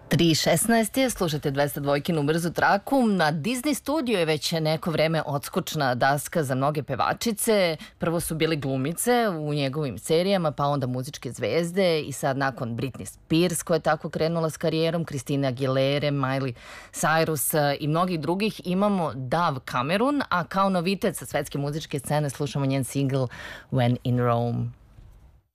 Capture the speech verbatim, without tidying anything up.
tri šesnaest je, slušate dvesta dvojkinu brzu traku. Na Disney Studio je već neko vreme odskočna daska za mnoge pevačice. Prvo su bile glumice u njegovim serijama, pa onda muzičke zvezde i sad nakon Britney Spears koja je tako krenula s karijerom, Christina Aguilera, Miley Cyrus i mnogih drugih, imamo Dove Cameron, a kao novitet sa svetske muzičke scene slušamo njen single When in Rome.